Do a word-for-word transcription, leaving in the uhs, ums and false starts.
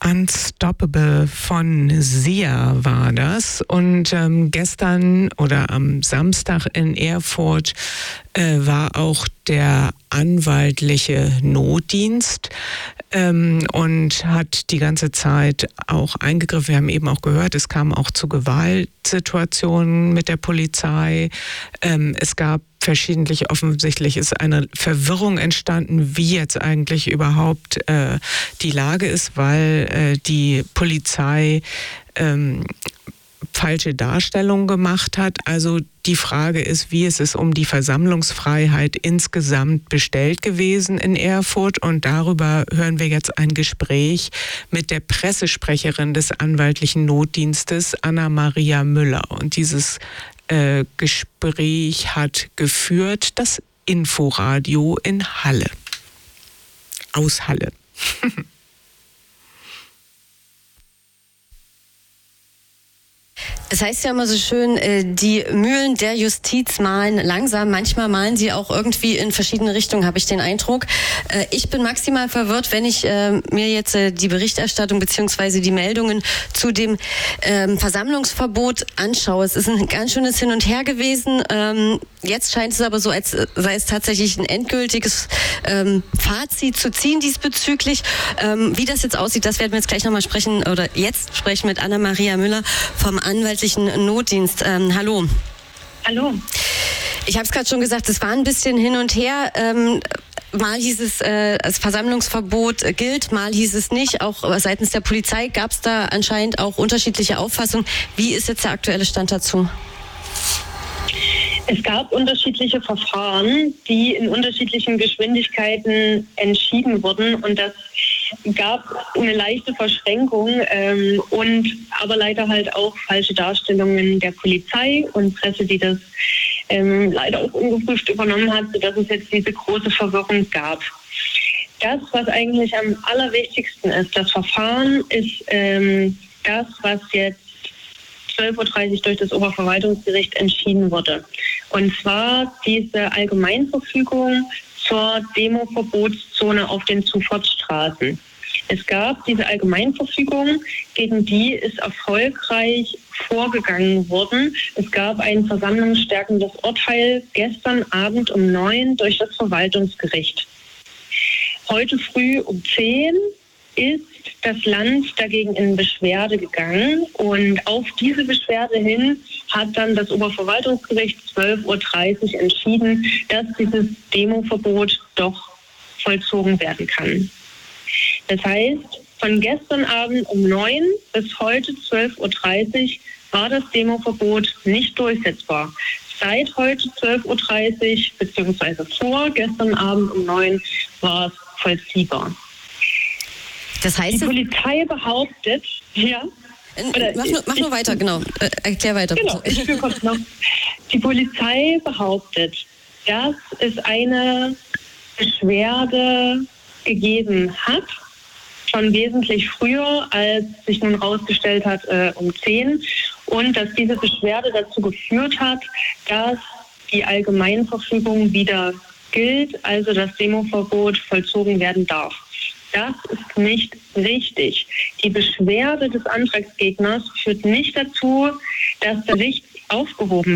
Unstoppable von Sia war das. Und ähm, gestern oder am Samstag in Erfurt äh, war auch der anwaltliche Notdienst ähm, und hat die ganze Zeit auch eingegriffen. Wir haben eben auch gehört, es kam auch zu Gewaltsituationen mit der Polizei. Ähm, es gab verschiedentlich, offensichtlich ist eine Verwirrung entstanden, wie jetzt eigentlich überhaupt äh, die Lage ist, weil äh, die Polizei ähm, falsche Darstellungen gemacht hat. Also die Frage ist, wie ist es um die Versammlungsfreiheit insgesamt bestellt gewesen in Erfurt? Und darüber hören wir jetzt ein Gespräch mit der Pressesprecherin des anwaltlichen Notdienstes, Anna-Maria Müller. Und dieses äh, Gespräch hat geführt das Inforadio in Halle. Aus Halle. Es heißt ja immer so schön, die Mühlen der Justiz mahlen langsam. Manchmal mahlen sie auch irgendwie in verschiedene Richtungen, habe ich den Eindruck. Ich bin maximal verwirrt, wenn ich mir jetzt die Berichterstattung bzw. die Meldungen zu dem Versammlungsverbot anschaue. Es ist ein ganz schönes Hin und Her gewesen. Jetzt scheint es aber so, als sei es tatsächlich ein endgültiges Fazit zu ziehen diesbezüglich. Wie das jetzt aussieht, das werden wir jetzt gleich nochmal sprechen oder jetzt sprechen mit Anna-Maria Müller vom Anwaltlichen Notdienst. Ähm, hallo. Hallo. Ich habe es gerade schon gesagt, es war ein bisschen hin und her. Ähm, mal hieß es, äh, das Versammlungsverbot gilt, mal hieß es nicht. Auch seitens der Polizei gab es da anscheinend auch unterschiedliche Auffassungen. Wie ist jetzt der aktuelle Stand dazu? Es gab unterschiedliche Verfahren, die in unterschiedlichen Geschwindigkeiten entschieden wurden, und das gab eine leichte Verschränkung ähm, und aber leider halt auch falsche Darstellungen der Polizei und Presse, die das ähm, leider auch ungeprüft übernommen hat, sodass es jetzt diese große Verwirrung gab. Das, was eigentlich am allerwichtigsten ist, das Verfahren ist ähm, das, was jetzt zwölf Uhr dreißig durch das Oberverwaltungsgericht entschieden wurde. Und zwar diese Allgemeinverfügung zur Demo-Verbotszone auf den Zufahrtsstraßen. Es gab diese Allgemeinverfügung, gegen die ist erfolgreich vorgegangen worden. Es gab ein versammlungsstärkendes Urteil gestern Abend um neun durch das Verwaltungsgericht. Heute früh um zehn ist das Land dagegen in Beschwerde gegangen, und auf diese Beschwerde hin hat dann das Oberverwaltungsgericht zwölf Uhr dreißig entschieden, dass dieses Demoverbot doch vollzogen werden kann. Das heißt, von gestern Abend um neun bis heute zwölf Uhr dreißig war das Demoverbot nicht durchsetzbar. Seit heute zwölf Uhr dreißig beziehungsweise vor gestern Abend um neun war es vollziehbar. Das heißt, die Polizei behauptet, ja. Oder mach nur, mach nur weiter, genau. Äh, erklär weiter. Genau, ich will kurz noch. Die Polizei behauptet, dass es eine Beschwerde gegeben hat, schon wesentlich früher, als sich nun herausgestellt hat, äh, um zehn. Und dass diese Beschwerde dazu geführt hat, dass die Allgemeinverfügung wieder gilt, also das Demoverbot vollzogen werden darf. Das ist nicht richtig. Die Beschwerde des Antragsgegners führt nicht dazu, dass das Gericht aufgehoben